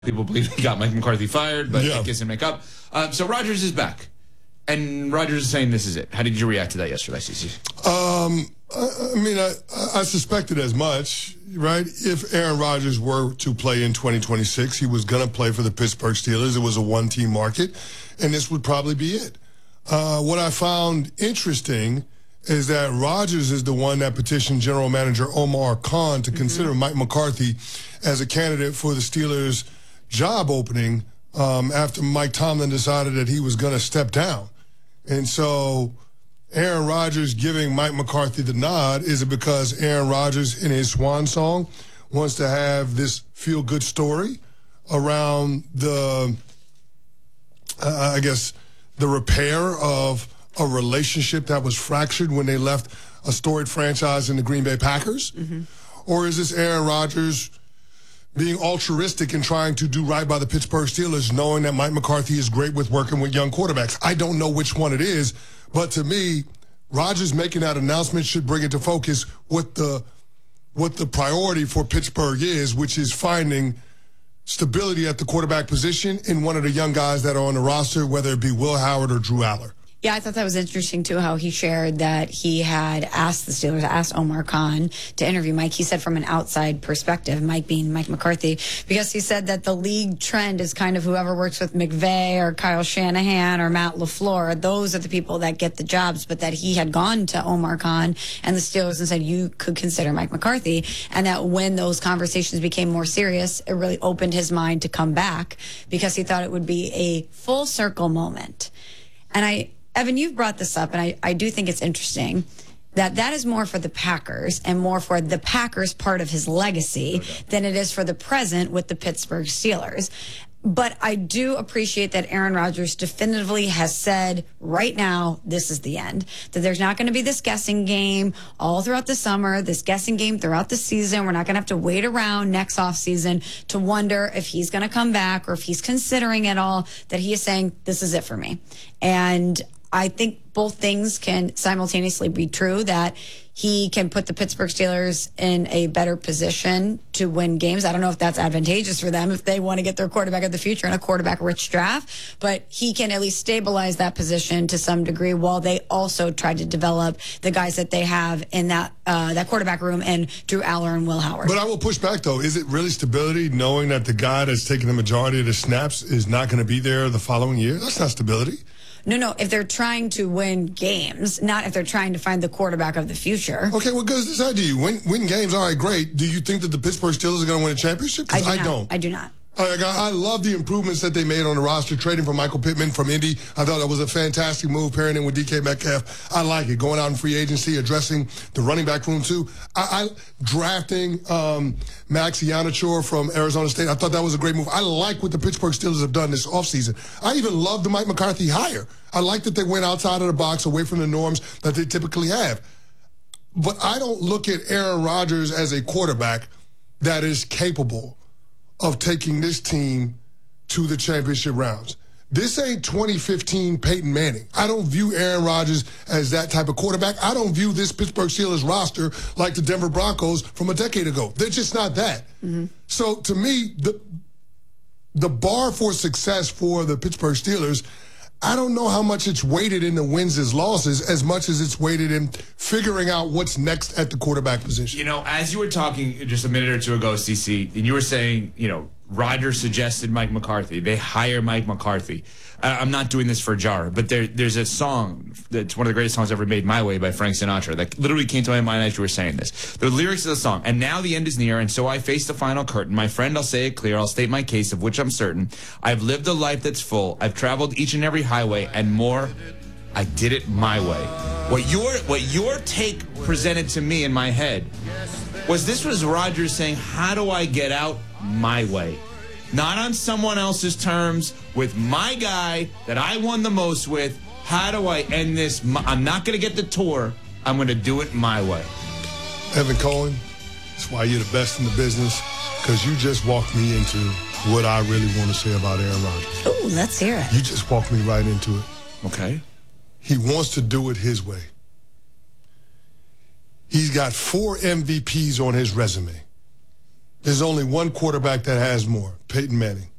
People believe he got Mike McCarthy fired, but kiss and make up. So Rodgers is back. And Rodgers is saying this is it. How did you react to that yesterday, CC? I suspected as much, right? If Aaron Rodgers were to play in 2026, he was going to play for the Pittsburgh Steelers. It was a one-team market, and this would probably be it. What I found interesting is that Rodgers is the one that petitioned General Manager Omar Khan to consider Mike McCarthy as a candidate for the Steelers' job opening after Mike Tomlin decided that he was going to step down. And so Aaron Rodgers giving Mike McCarthy the nod, is it because Aaron Rodgers in his swan song wants to have this feel-good story around the, the repair of a relationship that was fractured when they left a storied franchise in the Green Bay Packers? Or is this Aaron Rodgers being altruistic and trying to do right by the Pittsburgh Steelers, knowing that Mike McCarthy is great with working with young quarterbacks? I don't know which one it is, but to me, Rodgers making that announcement should bring into focus what the priority for Pittsburgh is, which is finding stability at the quarterback position in one of the young guys that are on the roster, whether it be Will Howard or Drew Aller. Yeah, I thought that was interesting, too, how he shared that he had asked the Steelers, asked Omar Khan to interview Mike. He said from an outside perspective, Mike being Mike McCarthy, because he said that the league trend is kind of whoever works with McVay or Kyle Shanahan or Matt LaFleur. Those are the people that get the jobs, but that he had gone to Omar Khan and the Steelers and said, you could consider Mike McCarthy. And that when those conversations became more serious, it really opened his mind to come back because he thought it would be a full circle moment. And Evan, you've brought this up, and I do think it's interesting that is more for the Packers and more for the Packers part of his legacy than it is for the present with the Pittsburgh Steelers. But I do appreciate that Aaron Rodgers definitively has said right now, this is the end. That there's not going to be this guessing game all throughout the summer, this guessing game throughout the season. We're not going to have to wait around next offseason to wonder if he's going to come back or if he's considering it all, that he is saying, this is it for me. And I think both things can simultaneously be true, that he can put the Pittsburgh Steelers in a better position to win games. I don't know if that's advantageous for them if they want to get their quarterback of the future in a quarterback-rich draft, but he can at least stabilize that position to some degree while they also try to develop the guys that they have in that quarterback room and Drew Aller and Will Howard. But I will push back, though. Is it really stability knowing that the guy that's taking the majority of the snaps is not going to be there the following year? That's not stability. No, if they're trying to win games, not if they're trying to find the quarterback of the future. Okay, well, goes this idea. Win games, all right, great. Do you think that the Pittsburgh Steelers are going to win a championship? Because I don't. I do not. I love the improvements that they made on the roster, trading for Michael Pittman from Indy. I thought that was a fantastic move, pairing in with DK Metcalf. I like it. Going out in free agency, addressing the running back room, too. Drafting Max Ianachor from Arizona State. I thought that was a great move. I like what the Pittsburgh Steelers have done this offseason. I even love the Mike McCarthy hire. I like that they went outside of the box, away from the norms that they typically have. But I don't look at Aaron Rodgers as a quarterback that is capable of taking this team to the championship rounds. This ain't 2015 Peyton Manning. I don't view Aaron Rodgers as that type of quarterback. I don't view this Pittsburgh Steelers roster like the Denver Broncos from a decade ago. They're just not that. So to me, the bar for success for the Pittsburgh Steelers, I don't know how much it's weighted in the wins and losses as much as it's weighted in figuring out what's next at the quarterback position. You know, as you were talking just a minute or two ago, CC, and you were saying, Rodgers suggested Mike McCarthy. They hire Mike McCarthy. I'm not doing this for Jar, but there's a song that's one of the greatest songs ever made, My Way, by Frank Sinatra, that literally came to my mind as you were saying this. The lyrics of the song, and now the end is near, and so I face the final curtain. My friend, I'll say it clear, I'll state my case, of which I'm certain. I've lived a life that's full. I've traveled each and every highway, and more, I did it my way. What your take presented to me in my head was Rodgers saying, how do I get out my way? Not on someone else's terms, with my guy that I won the most with. How do I end this? I'm not going to get the tour. I'm going to do it my way. Evan Cohen, that's why you're the best in the business, because you just walked me into what I really want to say about Aaron Rodgers. Ooh, let's hear it. You just walked me right into it. Okay. He wants to do it his way. He's got 4 MVPs on his resume. There's only one quarterback that has more, Peyton Manning.